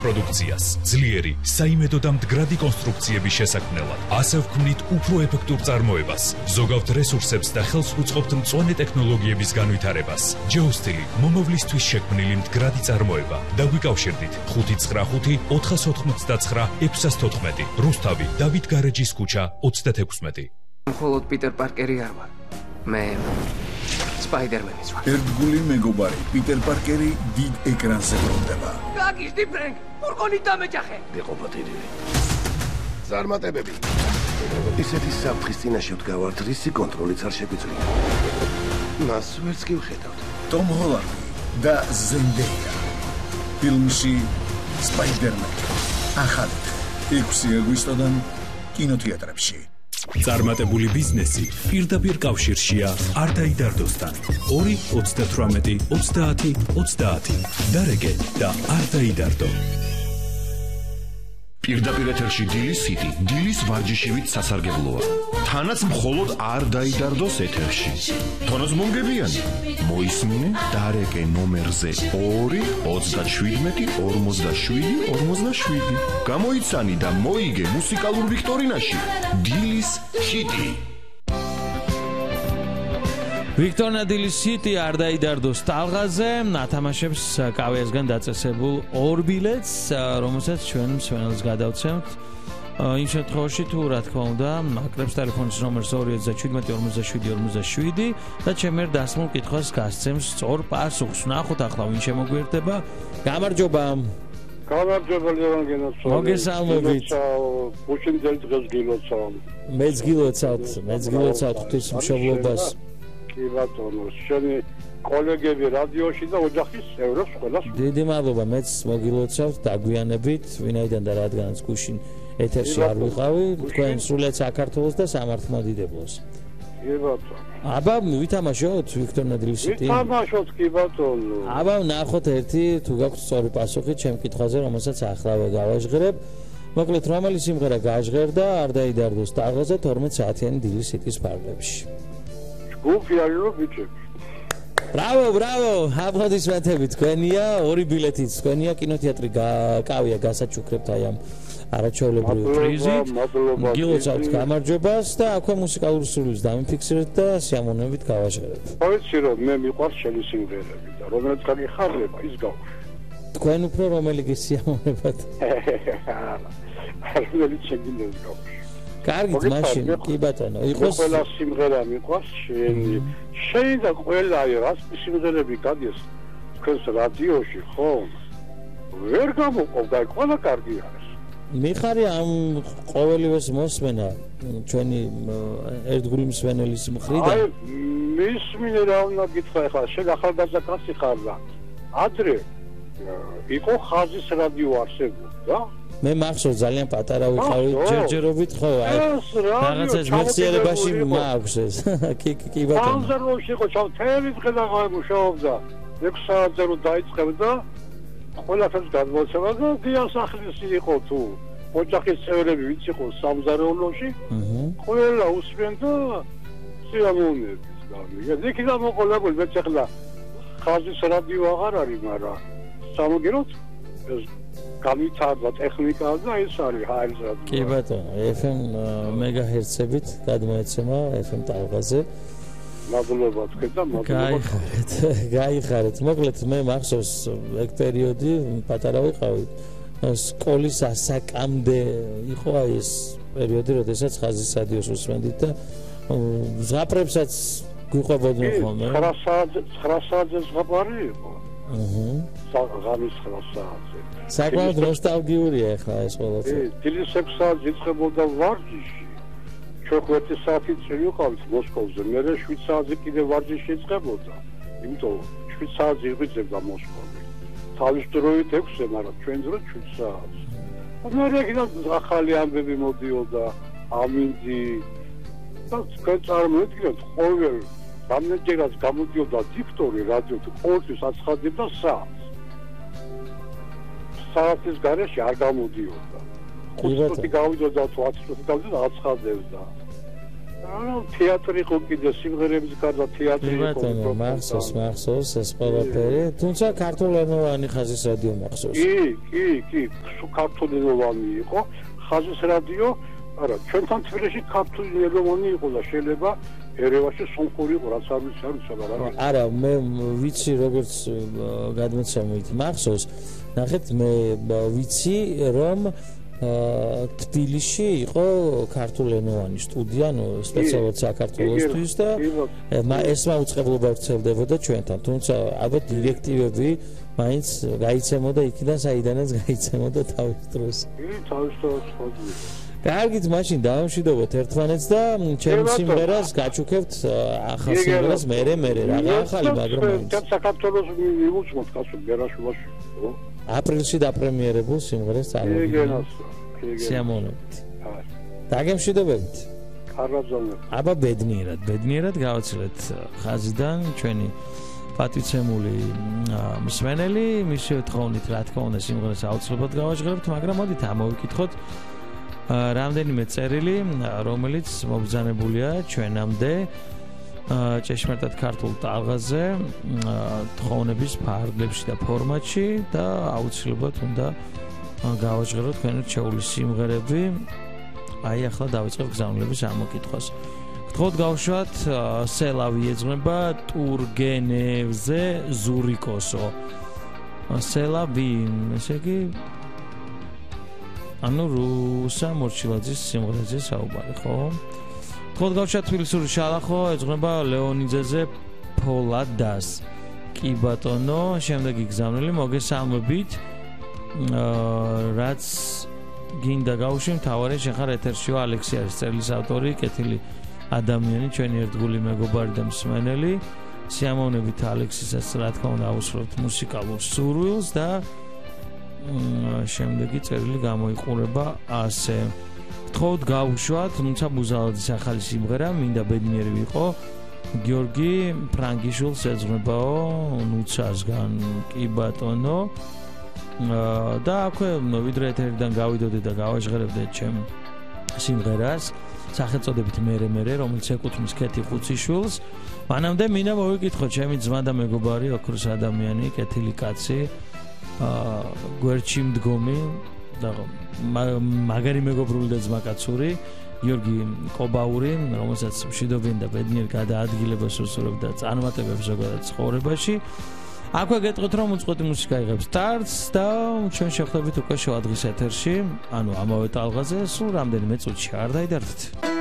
პროდუქციას ძლიერი, საიმედო და მდგრადი კონსტრუქციების შესაქმნელად, ასე ვქმნით უფრო ეფექტურ წარმოებას, ზოგავთ რესურსებს და ხელს უწყობთ მწვანე ტექნოლოგიების განვითარებას. Geostili მომავლისთვის შექმნილი მდგრადი წარმოება. დაგვიკავშირდით 595-499-614. რუსთავი, დავით გარეჯის ქუჩა 36. მხოლოდ პიტერ პარკერი არ ვარ. მე სპაიდერმენიც ვარ. ერთგული მეგობარი პიტერ პარკერი დიდ ეკრანზე ბრუნდება. გაგიჟდი ფრენკ, ფურგონი დამეჯახე. იყო პატირი. ზარმატებები. ისეთი საფრთხის წინაშე ვდგავართ, რისი კონტროლიც არ შეგვიძლია. მას ვერც კი ვხედავთ. ტომ ჰოლანდი და ზენდეია. ფილმში სპაიდერმენი. ახალი 6 აგვისტოდან კინოთეატრებში. წარმატებული ბიზნესი პირდაპირ კავშირშია არ დაიდარდოსთან. 2-38-30-30 დარეგე და არ დაიდარდო. პირდაპირ ეთერში დილის ჰიტი, დილის ვარჯიშივით სასარგებლოა. თანაც მხოლოდ არ დაიდარდოს ეთერში. თონოს მომგებიანი. მოისმინე დარეკე ნომერზე 2-37-47-47. გამოიცანი და მოიგე მუსიკალურ ვიქტორინაში დილის ჰიტი. ვიქტორინა დილის ჰიტი არ დაიდარდოს ტალღაზე, ათამაშებს კავიასგან დაწესებულ ორ ბილეთს, რომელსაც ჩვენ მსმენელს გადავცემთ. იმ შემთხვევაში თუ რა თქმა უნდა, აკრებს ტელეფონის ნომერს 217-47-47 და ჩემ ერთ დასმულ კითხვას გასცემს სწორ პასუხს. ნახოთ ახლა ვინ შემოგვიერთდება. გამარჯობა. გამარჯობა ლევან გენაცვალე. მოგესალმებით. გუშინ ძელ დღეს გილოცავ. მეც გილოცავ ღვთისმშობლობას. კი ბატონო, შენი კოლეგები რადიოში და ოჯახის წევრებს ყველას. დიდი მადლობა, მეც მოგილოცავთ, დაგვიანებით, ვინაიდან და რადგანაც გუშინ ეთერში არ ვიყავი, თქვენ სრულად საქართველოს და სამართლმადიდებლოს. კი ბატონო. აბა, ვითამაშოთ ვიქტორინა დილის ჰიტი. ვითამაშოთ კი ბატონო. აბა, ნახოთ ერთი თუ გაქვთ სწორი პასუხი ჩემ კითხვაზე, რომელსაც ახლა გავაჟღერებ. მოკლედ, რომელი სიმღერა გაჟღერდა არ დაიდარდოს ტალღაზე 12 საათიანი დილის ჰიტის ფარგლებში. გუფი არის რო ბიჭები. ბრავო, აპლოდისმენტები თქვენია, ორი ბილეთიც თქვენია, კინოთეატრი კავია გასაჩუქრებთ აი ამ არაჩვეულებრივი პრიზით. გილოცავთ გამარჯვებას და აქვე მუსიკალური სრულის დამიფიქსირეთ და სიამოვნებით გავაჟღერებთ. ვიცი რომ მე მიყვარს შენი სიმღერები და რომელიც გაგიხარდება ის გავუშვი. თქვენ უფრო რომელი გესიამოვნებათ? რომელიც შეგინდეს გავუშვი. კარგით, მაშინ კი ბატონო, იყოს ყველა სიმღერა მიყვარს შენი და ყველა რას სიმღერები გადიეს თქვენს რადიოში, ხო? ვერ გამოყოფ და ყველა კარგი არის. მიხარი ამ ყოველივეს მოსმენა ჩვენი ერთგული მსმენელის მხრიდან. აი, მისმინე რა უნდა გითხრა ახლა, შენ ახალგაზრდა კაცი ხარ და ადრე იყო ხაზის რადიო არსებობდა. მე მახსოვს ძალიან პატარა ვიყავი ჯერჯერობით ხო აი რაღაცას მეხსიერებაში მაქვს ეს კი ბატონო ანზეროში იყო თელის გადაღავი მუშაობდა 6 საათზე რომ დაიწყებდა ყველაფერს გადმოცემა და დიასახლისი იყო თუ ოჯახის წევრები ვინც იყო სამზარეულოში ყველა უსმენდა სიამოვნებით გამიგე იქიდან მოყოლებული მეც ახლა ხაზის რადიო აღარ არის მაგრამ სამოგეროთ ეს განვითარდა ტექნიკა და ეს არის ჰაერს რადიო. კი ბატონო, FM მეგაჰერცებით გადმოეცემა FM ტალღაზე. მადლობა თქვენ და მადლობა. გაიხარეთ. მოკლედ მე მახსოვს ეგ პერიოდი პატარა ვიყავი. სკოლის ასაკამდე იყო აი ეს პერიოდი, როდესაც ხაზის რადიოს უსმენდით და ზღაპრებსაც გვიყვებოდნენ ხოლმე. 9 საათზე ზღაპარი იყო. საღამის 9 საათზე. საკმაოდ ნოსტალგიურია ახლა ეს ყველაფერი. დილის 6 საათზე იწყებოდა ვარჯიში. ჩვენ 1 საათი წინ ვიყავით მოსკოვზე, მერე 7 საათზე კიდე ვარჯიში იწყებოდა. იმიტომ 7 საათზე იღვიძებდა მოსკოვი. თავის დროით 6-ზე, მაგრამ ჩვენ დროით 7 საათზე. მერე კიდე ახალი ამბები მოდიოდა, ამინდი. და თქვენ წარმოიდგინეთ, ყოველ რამდენჯერაც გამოდიოდა დიქტორი რადიო თუ ყოველთვის აცხადებდა საათს. საათის გარეშე არ გამოდიოდა. 5 წუთი გავიდოდა თუ 10 წუთი გავიდოდა აცხადებდა. ანუ თეატრი ხო კიდე სიმღერების გარდა თეატრი იყო. მახსოვს ეს ყველაფერი. თუმცა ქართულენოვანი ხაზის რადიო მახსოვს. კი, ქართულენოვანი იყო ხაზის რადიო. არა, ჩვენთან თბილისში ქართულენოვანი იყო და შეიძლება ერევანში სომხური იყო, რაც არ ვიცი, არა, მე ვიცი როგორც გადმოცემით მახსოვს. ნახეთ, მე ვიცი რომ თბილისში იყო ქართულენოვანი სტუდია, სპეციალურად საქართველოსთვის და ეს მაუწყებლობა ვრცელდებოდა ჩვენთან. თუმცა ალბათ დირექტივები მაინც გაიცემოდა იქიდან, საიდანაც გაიცემოდა თავის დროს. თავის დროს ხოდი. კარგით, მაშინ დავამშვიდობოთ ერთმანეთს და ჩემ სიმღერას გაჩუქებთ ახალ სიმღერას მე რა ახალი, მაგრამ საქართველოს მივუძმოთ კაცო გერაშუაში. აპრილში დაპრემიერებულ სიმღერას წარმოგვიდგენთ. სიამოვნებით. დაგემშვიდობებით. კარგად. აბა ბედნიერად გავაცილეთ ხაზიდან ჩვენი პატივცემული მსმენელი, მისი თხოვნით რა თქმა უნდა სიმღერას აუცილებლად გავაჟღერებთ, მაგრამ მოდით ამოვიკითხოთ რამდენიმე წერილი, რომელიც მობრძანებულია ჩვენამდე ჭეშმარიტად ქართულ ტალღაზე, თხოვნების ფარგლებში და ფორმატში და აუცილებლად უნდა გავაჟღეროთ თქვენი რჩეული სიმღერები. აი ახლა დავიწყებ გზავნილების ამოკითხვას. გთხოვთ გავუშვათ სელავი ეძღვნება ტურგენევზე ზურიკოსო. სელავი, ესე იგი ანუ რუსა მორჩილაძის სიმღერაზე საუბარი, ხო? გთხოვთ გავუშვათ თბილისური შალახო ეძღვნება ლეონიძეზე ფოლადას. კი ბატონო, შემდეგი გზავნილი მოგესალმებით. რაც გინდა გავუშვი მთავარი შეხარ ეთერში ალექსი არის წერილის ავტორი, კეთილი ადამიანი, ჩვენი ერთგული მეგობარი და მსმენელი. სიამოვნებით ალექსისაც რა თქმა უნდა აუსრულებთ მუსიკალურ სურვილს და შემდეგი წერილი გამოიყურება ასე. გთხოვთ გავუშვათ თუმცა ბუზალაძის ახალი სიმღერა მინდა ბედნიერი ვიყო. გიორგი ფრანგიშვილს ეძღვნებაო ნუცასგან. კი ბატონო. და აქვე ვიდრე ეთერიდან გავიდოდე და გავაჟღერებდე ჩემ სიმღერას სახელწოდებით მე რომელიც ეკუთვნის კეთი ხუციშვილს. მანამდე მინდა მოვიკითხო ჩემი ძმა და მეგობარი ოქროს ადამიანი, კეთილი კაცი, გვერდში მდგომი და მაგარი მეგობრული და ძმაკაცური გიორგი კობაური, რომელსაც მშვიდობიან და ბედნიერ გადაადგილებას უსურვებ და წარმატებებს ზოგადად ცხოვრებაში. აქვე გეტყვით რომ უწყოთი მუსიკა იღებს სტარტს და ჩვენ შევხვდებით უკვე შოადღის ეთერში, ანუ ამავე ტალღაზე, სულ რამდენიმე წუთში არ დაიდარდეთ.